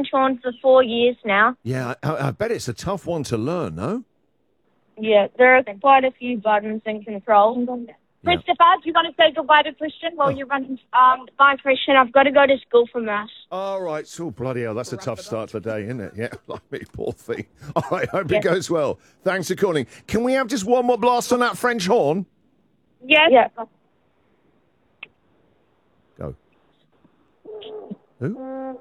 French horn for 4 years now. Yeah, I bet it's a tough one to learn, no? Yeah, there are quite a few buttons and controls. Christopher, do you want to say goodbye to Christian while you're running? Bye, Christian. I've got to go to school for maths. All right. So, bloody hell, that's a tough start to the day, isn't it? Yeah, like me, poor thing. All right, hope it goes well. Thanks for calling. Can we have just one more blast on that French horn? Yes. Yeah. Go. Who?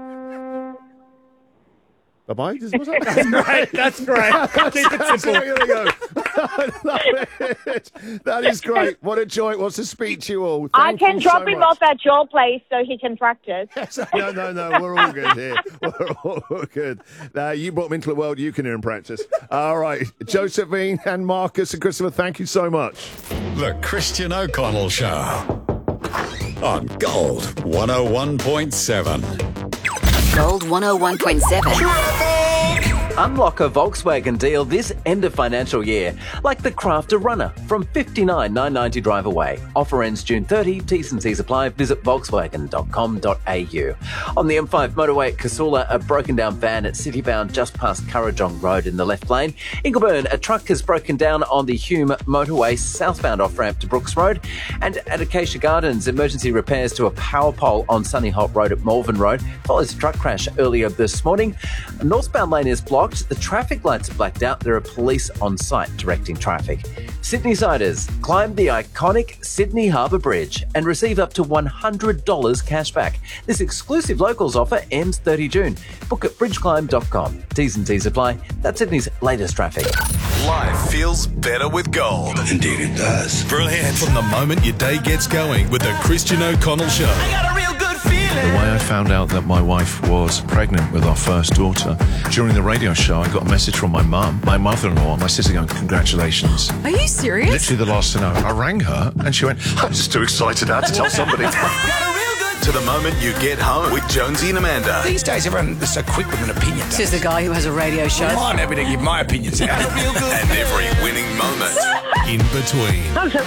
Bye-bye? What's that? That's great. That's great. Keep it simple. There you go. I love it. That is great. What a joy it was to speak to you all. I Thank can you drop so him much. off at your place so he can practice. Yes, no, we're all good here. We're all good. You brought him into the world, you can hear him practice. All right, Josephine and Marcus and Christopher, thank you so much. The Christian O'Connell Show on Gold 101.7. Gold 101.7. Unlock a Volkswagen deal this end of financial year, like the Crafter Runner from $59,990 drive away. Offer ends June 30. T's and C's apply. Visit volkswagen.com.au. On the M5 motorway at Casula, a broken down van at Citybound just past Currajong Road in the left lane. Ingleburn, a truck has broken down on the Hume motorway southbound off-ramp to Brooks Road. And at Acacia Gardens, emergency repairs to a power pole on Sunny Hot Road at Malvern Road follows a truck crash earlier this morning. A northbound lane is blocked. The traffic lights are blacked out. There are police on site directing traffic. Sydney-siders, climb the iconic Sydney Harbour Bridge and receive up to $100 cash back. This exclusive locals offer ends 30 June. Book at bridgeclimb.com. T's and T's apply. That's Sydney's latest traffic. Life feels better with gold. Indeed it does. Brilliant. From the moment your day gets going with the Christian O'Connell Show. I got a real good feeling. The way I found out that my wife was pregnant with our first daughter, during the radio show, I got a message from my mum, my mother-in-law, my sister going, congratulations. Are you serious? Literally the last thing I rang her and she went, I'm just too excited I had to tell somebody. To the moment you get home with Jonesy and Amanda. These days, everyone is so quick with an opinion. Says the guy who has a radio show. I'm happy to give my opinions out. And every winning moment in between. I'm so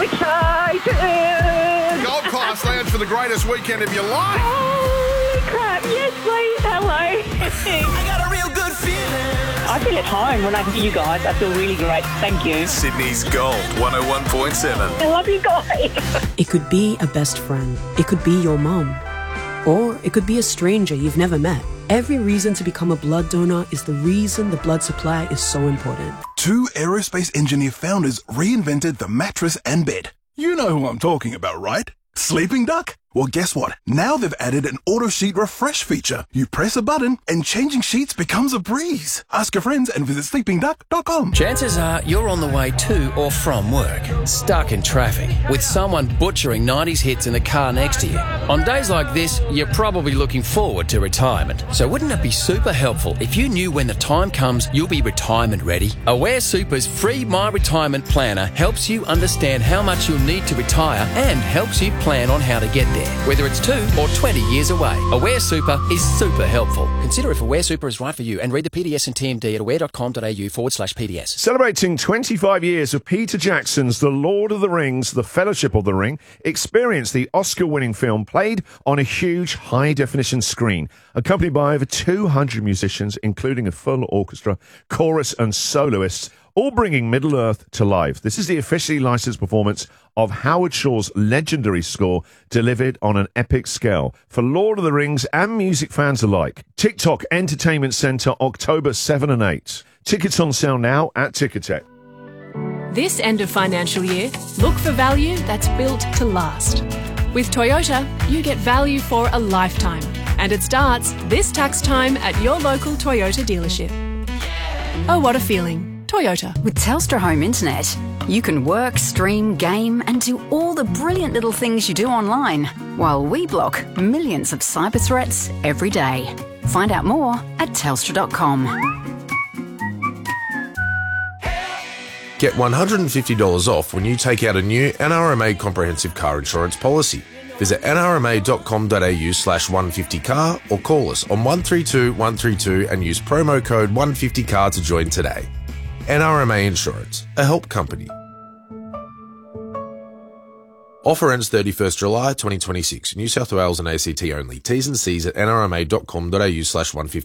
excited. Gold Class Lounge for the greatest weekend of your life. Holy crap. Yes, please. Hello. I got a real good feeling. I feel at home when I hear you guys. I feel really great. Thank you. Sydney's Gold 101.7. I love you guys. It could be a best friend. It could be your mom. Or it could be a stranger you've never met. Every reason to become a blood donor is the reason the blood supply is so important. Two aerospace engineer founders reinvented the mattress and bed. You know who I'm talking about, right? Sleeping Duck? Well, guess what? Now they've added an auto sheet refresh feature. You press a button and changing sheets becomes a breeze. Ask your friends and visit sleepingduck.com. Chances are you're on the way to or from work, stuck in traffic, with someone butchering 90s hits in the car next to you. On days like this, you're probably looking forward to retirement. So wouldn't it be super helpful if you knew when the time comes you'll be retirement ready? Aware Super's free My Retirement Planner helps you understand how much you'll need to retire and helps you plan on how to get there, whether it's 2 or 20 years away. Aware Super is super helpful. Consider if Aware Super is right for you and read the PDS and TMD at aware.com.au/PDS. Celebrating 25 years of Peter Jackson's The Lord of the Rings, The Fellowship of the Ring, experience the Oscar-winning film played on a huge high-definition screen, accompanied by over 200 musicians, including a full orchestra, chorus and soloists, all bringing Middle-earth to life. This is the officially licensed performance of Howard Shore's legendary score, delivered on an epic scale for Lord of the Rings and music fans alike. TikTok Entertainment Centre, October 7 and 8. Tickets on sale now at Ticketek. This end of financial year, look for value that's built to last. With Toyota, you get value for a lifetime. And it starts this tax time at your local Toyota dealership. Oh, what a feeling. Toyota. With Telstra Home Internet, you can work, stream, game and do all the brilliant little things you do online, while we block millions of cyber threats every day. Find out more at telstra.com. Get $150 off when you take out a new NRMA comprehensive car insurance policy. Visit nrma.com.au/150car or call us on 132 132 and use promo code 150car to join today. NRMA Insurance, a help company. Offer ends 31st July 2026. New South Wales and ACT only. T's and C's at nrma.com.au/150.